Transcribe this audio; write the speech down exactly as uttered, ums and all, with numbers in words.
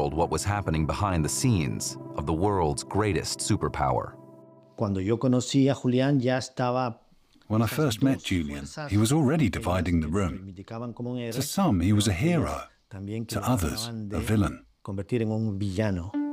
world what was happening behind the scenes of the world's greatest superpower. Cuando yo conocí a Julián ya estaba. When I first met Julian, he was already dividing the room. To some, he was a hero. To others, a villain. Convertir en un villano.